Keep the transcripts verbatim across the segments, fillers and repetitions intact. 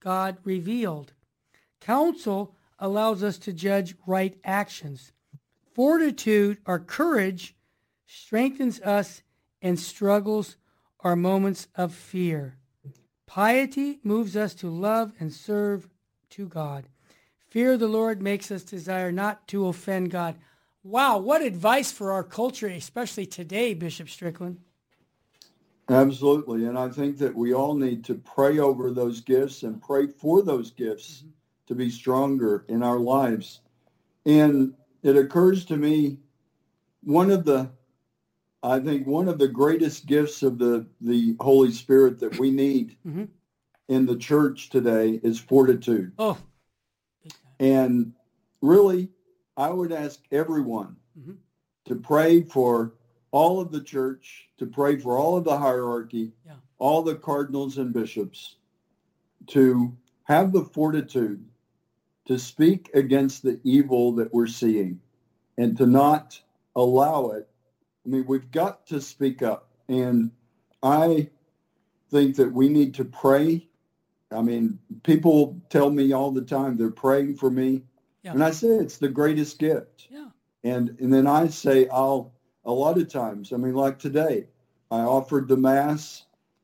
God revealed. Counsel allows us to judge right actions. Fortitude or courage strengthens us in struggles or moments of fear. Piety moves us to love and serve to God. Fear of the Lord makes us desire not to offend God. Wow, what advice for our culture, especially today, Bishop Strickland. Absolutely. And I think that we all need to pray over those gifts and pray for those gifts mm-hmm. to be stronger in our lives. And it occurs to me, one of the, I think one of the greatest gifts of the, the Holy Spirit that we need mm-hmm. in the church today is fortitude. Oh. And really, I would ask everyone mm-hmm. to pray for all of the church, to pray for all of the hierarchy, yeah. all the cardinals and bishops, to have the fortitude to speak against the evil that we're seeing and to not allow it. I mean, we've got to speak up. And I think that we need to pray. I mean, people tell me all the time they're praying for me. Yeah. And I say it's the greatest gift. Yeah. And and then I say I'll, a lot of times, I mean, like today, I offered the Mass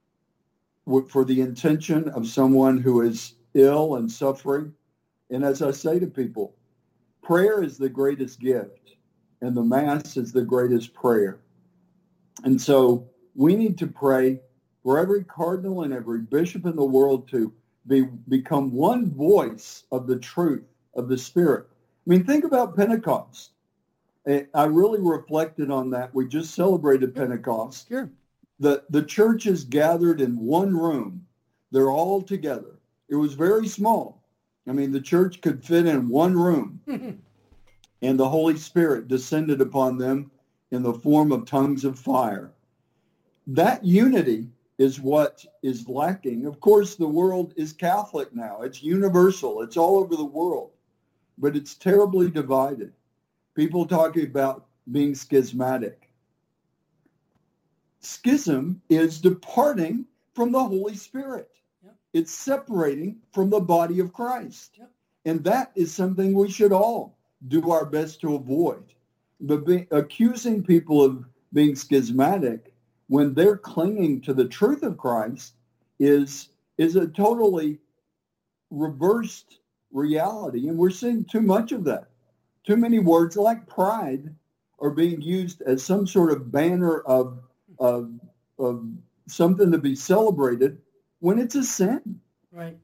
for the intention of someone who is ill and suffering. And as I say to people, prayer is the greatest gift, and the Mass is the greatest prayer. And so we need to pray for every cardinal and every bishop in the world to be become one voice of the truth of the Spirit. I mean, think about Pentecost. I really reflected on that. We just celebrated Pentecost. Sure. The, the church is gathered in one room. They're all together. It was very small. I mean, the church could fit in one room. And the Holy Spirit descended upon them in the form of tongues of fire. That unity is what is lacking. Of course, the world is Catholic now. It's universal. It's all over the world. But it's terribly divided. People talking about being schismatic. Schism is departing from the Holy Spirit. Yep. It's separating from the body of Christ. Yep. And that is something we should all do our best to avoid. But be, accusing people of being schismatic when they're clinging to the truth of Christ is, is a totally reversed reality. And we're seeing too much of that. Too many words like pride are being used as some sort of banner of, of, of something to be celebrated when it's a sin. Right.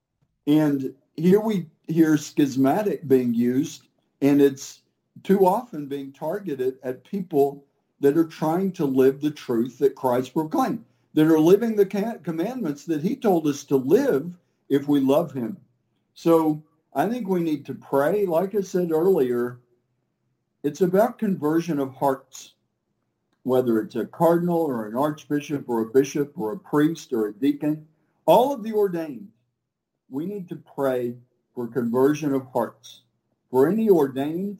And here we hear schismatic being used, and it's too often being targeted at people that are trying to live the truth that Christ proclaimed, that are living the commandments that he told us to live if we love him. So I think we need to pray. Like I said earlier, it's about conversion of hearts, whether it's a cardinal or an archbishop or a bishop or a priest or a deacon, all of the ordained. We need to pray for conversion of hearts. For any ordained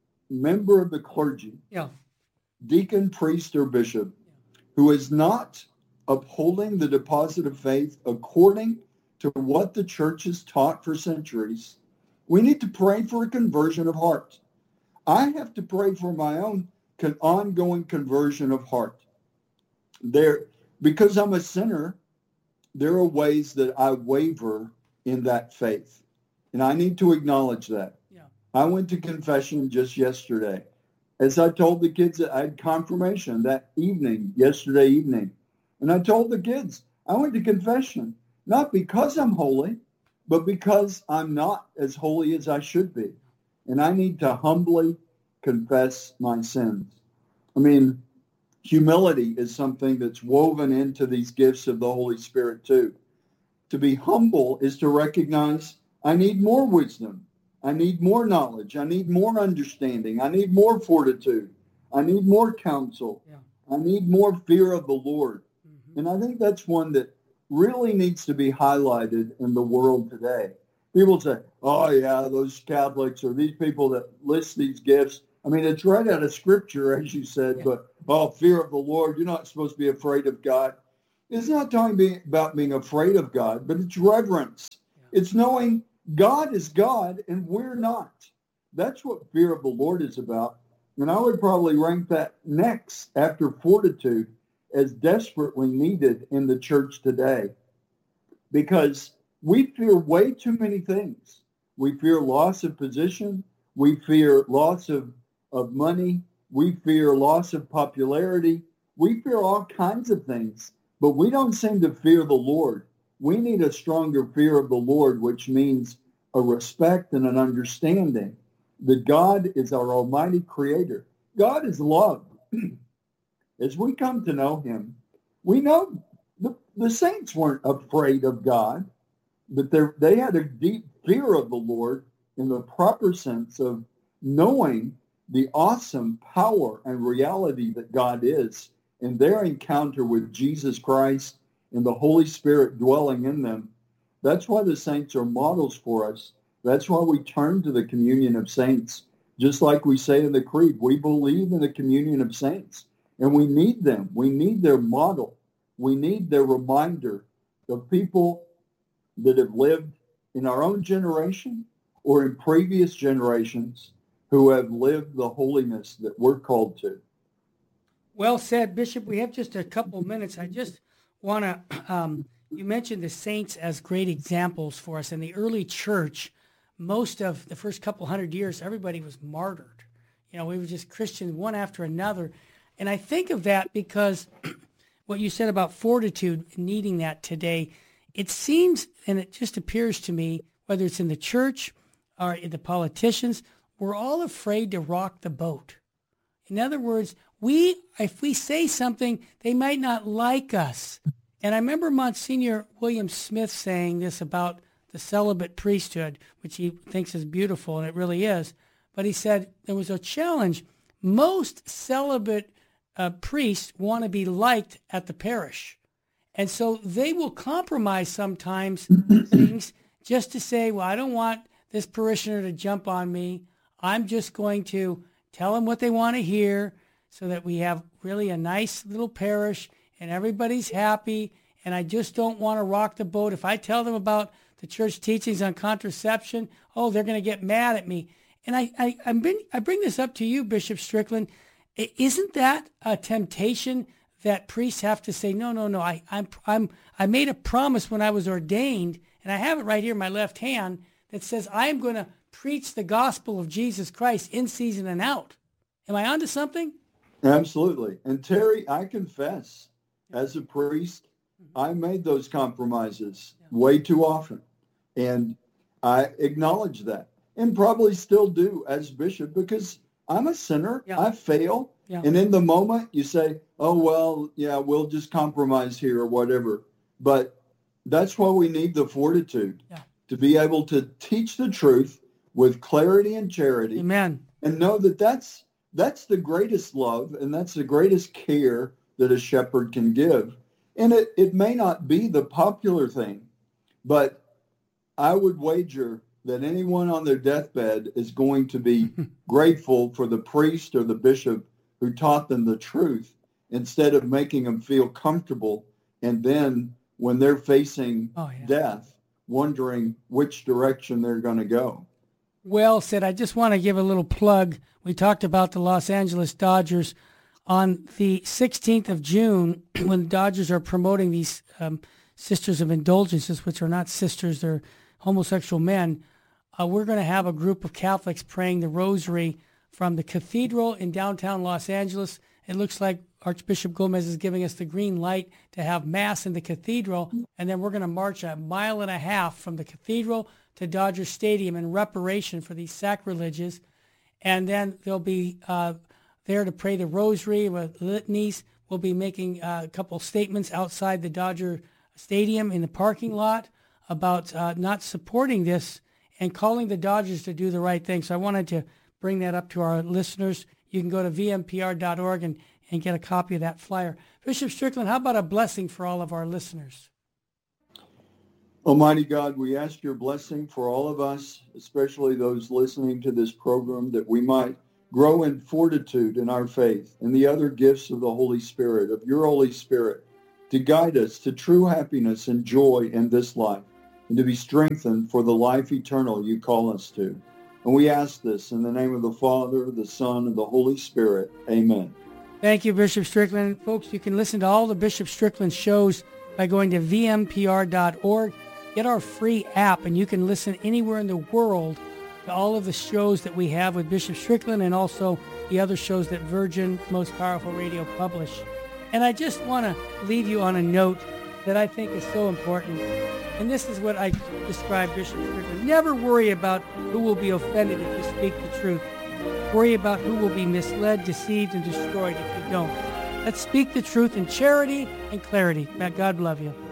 member of the clergy, yeah. deacon, priest, or bishop, who is not upholding the deposit of faith according to what the church has taught for centuries, we need to pray for a conversion of heart. I have to pray for my own con- ongoing conversion of heart. There, because I'm a sinner, there are ways that I waver in that faith. And I need to acknowledge that. Yeah. I went to confession just yesterday. As I told the kids, that I had confirmation that evening, yesterday evening. And I told the kids, I went to confession, not because I'm holy, but because I'm not as holy as I should be. And I need to humbly confess my sins. I mean, humility is something that's woven into these gifts of the Holy Spirit too. To be humble is to recognize I need more wisdom. I need more knowledge. I need more understanding. I need more fortitude. I need more counsel. Yeah. I need more fear of the Lord. Mm-hmm. And I think that's one that really needs to be highlighted in the world today. People say, oh, yeah, those Catholics or these people that list these gifts. I mean, it's right out of Scripture, as you said, yeah. but, oh, fear of the Lord, you're not supposed to be afraid of God. It's not talking about being afraid of God, but it's reverence. Yeah. It's knowing God is God and we're not. That's what fear of the Lord is about. And I would probably rank that next after fortitude as desperately needed in the church today, because we fear way too many things. We fear loss of position. We fear loss of, of money. We fear loss of popularity. We fear all kinds of things, but we don't seem to fear the Lord. We need a stronger fear of the Lord, which means a respect and an understanding that God is our almighty creator. God is love. As we come to know him, we know the, the saints weren't afraid of God, but they had a deep fear of the Lord in the proper sense of knowing the awesome power and reality that God is, and their encounter with Jesus Christ and the Holy Spirit dwelling in them. That's why the saints are models for us. That's why we turn to the communion of saints. Just like we say in the Creed, we believe in the communion of saints, and we need them. We need their model. We need their reminder of people that have lived in our own generation or in previous generations who have lived the holiness that we're called to. Well said, Bishop. We have just a couple minutes. I just want to, um, you mentioned the saints as great examples for us. In the early church, most of the first couple hundred years, everybody was martyred. You know, we were just Christians one after another. And I think of that because what you said about fortitude, needing that today, it seems, and it just appears to me, whether it's in the church or in the politicians, we're all afraid to rock the boat. In other words, we, if we say something, they might not like us. And I remember Monsignor William Smith saying this about the celibate priesthood, which he thinks is beautiful, and it really is. But he said there was a challenge. Most celibate uh, priests want to be liked at the parish. And so they will compromise sometimes things just to say, well, I don't want this parishioner to jump on me. I'm just going to tell them what they want to hear so that we have really a nice little parish and everybody's happy. And I just don't want to rock the boat. If I tell them about the church teachings on contraception, oh, they're going to get mad at me. And I, I, I've been, I bring this up to you, Bishop Strickland. Isn't that a temptation that priests have to say, no, no, no, I, I'm, I'm, I made a promise when I was ordained, and I have it right here in my left hand, that says I am going to preach the gospel of Jesus Christ in season and out. Am I onto something? Absolutely. And Terry, I confess, as a priest, I made those compromises yeah. way too often. And I acknowledge that, and probably still do as bishop, because I'm a sinner. Yeah. I fail. Yeah. And in the moment you say, oh, well, yeah, we'll just compromise here or whatever. But that's why we need the fortitude yeah. to be able to teach the truth with clarity and charity. Amen. And know that that's, that's the greatest love and that's the greatest care that a shepherd can give. And it, it may not be the popular thing, but I would wager that anyone on their deathbed is going to be grateful for the priest or the bishop who taught them the truth, instead of making them feel comfortable. And then when they're facing oh, yeah. death, wondering which direction they're going to go. Well said. I just want to give a little plug. We talked about the Los Angeles Dodgers on the sixteenth of June, when the Dodgers are promoting these um, Sisters of Indulgences, which are not sisters, they're homosexual men. Uh, we're going to have a group of Catholics praying the rosary from the cathedral in downtown Los Angeles. It looks like Archbishop Gomez is giving us the green light to have Mass in the cathedral, and then we're going to march a mile and a half from the cathedral to Dodger Stadium in reparation for these sacrileges. And then they'll be uh, there to pray the rosary with litanies. We'll be making uh, a couple statements outside the Dodger Stadium in the parking lot about uh, not supporting this and calling the Dodgers to do the right thing. So I wanted to bring that up to our listeners. You can go to v m p r dot org and, and get a copy of that flyer. Bishop Strickland, how about a blessing for all of our listeners? Almighty God, we ask your blessing for all of us, especially those listening to this program, that we might grow in fortitude in our faith and the other gifts of the Holy Spirit, of your Holy Spirit, to guide us to true happiness and joy in this life. and to be strengthened for the life eternal you call us to. And we ask this in the name of the Father, the Son, and the Holy Spirit. Amen. Thank you, Bishop Strickland. Folks, you can listen to all the Bishop Strickland shows by going to v m p r dot org. Get our free app, and you can listen anywhere in the world to all of the shows that we have with Bishop Strickland and also the other shows that Virgin Most Powerful Radio publish. And I just want to leave you on a note that I think is so important. And this is what I describe Bishop Strickland. Never worry about who will be offended if you speak the truth. Worry about who will be misled, deceived, and destroyed if you don't. Let's speak the truth in charity and clarity. May God love you.